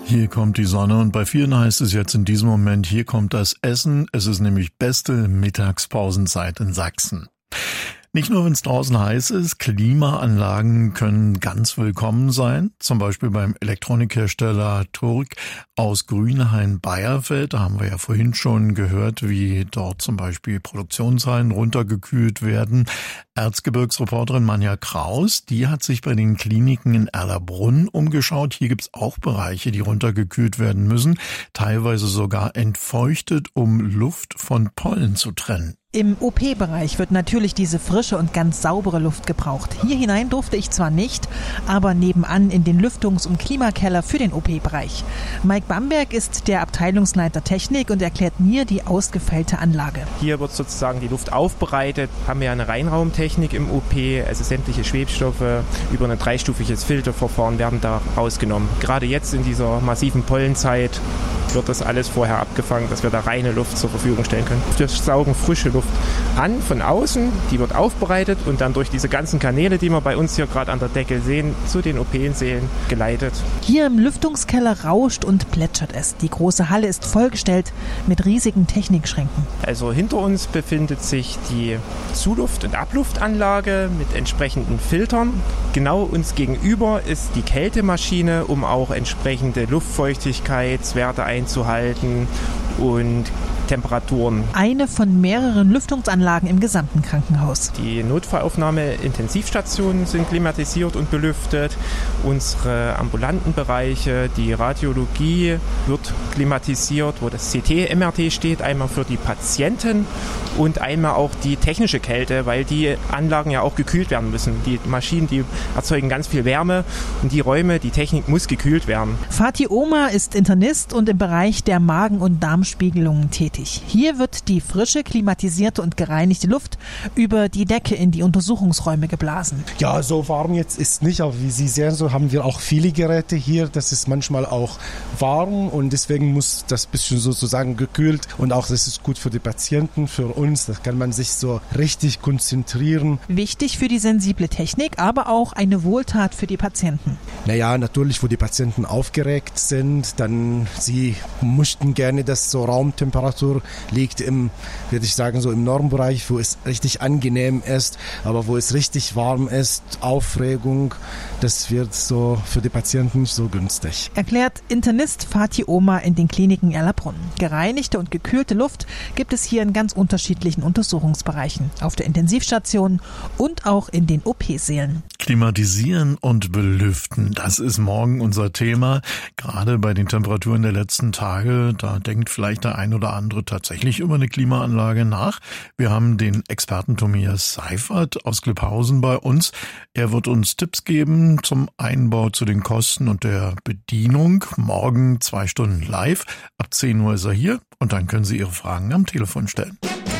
Hier kommt die Sonne und bei vielen heißt es jetzt in diesem Moment, hier kommt das Essen. Es ist nämlich beste Mittagspausenzeit in Sachsen. Nicht nur, wenn es draußen heiß ist, Klimaanlagen können ganz willkommen sein. Zum Beispiel beim Elektronikhersteller Turk aus Grünhain-Bayerfeld. Da haben wir ja vorhin schon gehört, wie dort zum Beispiel Produktionshallen runtergekühlt werden. Erzgebirgsreporterin Manja Kraus, die hat sich bei den Kliniken in Erlabrunn umgeschaut. Hier gibt's auch Bereiche, die runtergekühlt werden müssen, teilweise sogar entfeuchtet, um Luft von Pollen zu trennen. Im OP-Bereich wird natürlich diese frische und ganz saubere Luft gebraucht. Hier hinein durfte ich zwar nicht, aber nebenan in den Lüftungs- und Klimakeller für den OP-Bereich. Mike Bamberg ist der Abteilungsleiter Technik und erklärt mir die ausgefeilte Anlage. Hier wird sozusagen die Luft aufbereitet, haben wir eine Reinraumtechnik im OP, also sämtliche Schwebstoffe über ein 3-stufiges Filterverfahren werden da rausgenommen. Gerade jetzt in dieser massiven Pollenzeit wird das alles vorher abgefangen, dass wir da reine Luft zur Verfügung stellen können. Wir saugen frische Luft an von außen, die wird aufbereitet und dann durch diese ganzen Kanäle, die wir bei uns hier gerade an der Decke sehen, zu den OP-Sälen geleitet. Hier im Lüftungskeller rauscht und plätschert es. Die große Halle ist vollgestellt mit riesigen Technikschränken. Also hinter uns befindet sich die Zuluft- und Abluftanlage mit entsprechenden Filtern. Genau uns gegenüber ist die Kältemaschine, um auch entsprechende Luftfeuchtigkeitswerte einzuhalten und Temperaturen. Eine von mehreren Lüftungsanlagen im gesamten Krankenhaus. Die Notfallaufnahme-Intensivstationen sind klimatisiert und belüftet. Unsere ambulanten Bereiche, die Radiologie wird klimatisiert, wo das CT, MRT steht, einmal für die Patienten und einmal auch die technische Kälte, weil die Anlagen ja auch gekühlt werden müssen. Die Maschinen, die erzeugen ganz viel Wärme und die Räume, die Technik muss gekühlt werden. Fatih Omar ist Internist und im Bereich der Magen- und Darmspiegelungen tätig. Hier wird die frische, klimatisierte und gereinigte Luft über die Decke in die Untersuchungsräume geblasen. Ja, so warm jetzt ist nicht, aber wie Sie sehen, so haben wir auch viele Geräte hier. Das ist manchmal auch warm und deswegen muss das bisschen sozusagen gekühlt und auch das ist gut für die Patienten, für uns. Da kann man sich so richtig konzentrieren. Wichtig für die sensible Technik, aber auch eine Wohltat für die Patienten. Naja, natürlich, wo die Patienten aufgeregt sind, dann sie möchten gerne, dass so Raumtemperatur liegt im, würde ich sagen, so im Normbereich, wo es richtig angenehm ist, aber wo es richtig warm ist, Aufregung, das wird so für die Patienten nicht so günstig. Erklärt Internist Fatih Omar in den Kliniken Erlabrunn. Gereinigte und gekühlte Luft gibt es hier in ganz unterschiedlichen Untersuchungsbereichen, auf der Intensivstation und auch in den OP-Sälen. Klimatisieren und belüften, das ist morgen unser Thema. Gerade bei den Temperaturen der letzten Tage, da denkt vielleicht der ein oder andere tatsächlich über eine Klimaanlage nach. Wir haben den Experten Tobias Seifert aus Klipphausen bei uns. Er wird uns Tipps geben zum Einbau, zu den Kosten und der Bedienung. Morgen 2 Stunden live. Ab 10 Uhr ist er hier und dann können Sie Ihre Fragen am Telefon stellen.